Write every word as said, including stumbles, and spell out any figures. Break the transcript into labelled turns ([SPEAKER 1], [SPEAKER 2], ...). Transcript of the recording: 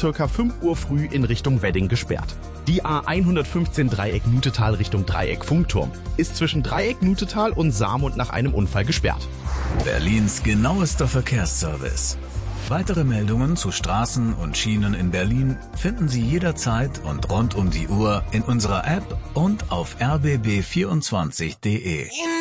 [SPEAKER 1] circa fünf Uhr früh in Richtung Wedding gesperrt. Die A hundertfünfzehn Dreieck-Nutetal Richtung Dreieck-Funkturm ist zwischen Dreieck-Nutetal und Saarmund nach einem Unfall gesperrt.
[SPEAKER 2] Berlins genauester Verkehrsservice. Weitere Meldungen zu Straßen und Schienen in Berlin finden Sie jederzeit und rund um die Uhr in unserer App und auf r b b vierundzwanzig punkt d e.